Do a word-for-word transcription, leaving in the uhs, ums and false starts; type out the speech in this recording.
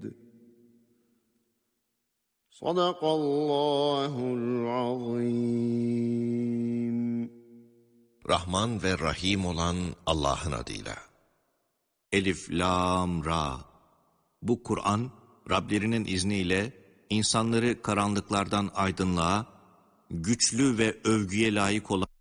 Sadakallahul azim. Rahman ve Rahim olan Allah'ın adıyla. Elif, Lam, Ra. Bu Kur'an, Rablerinin izniyle insanları karanlıklardan aydınlığa, güçlü ve övgüye layık olan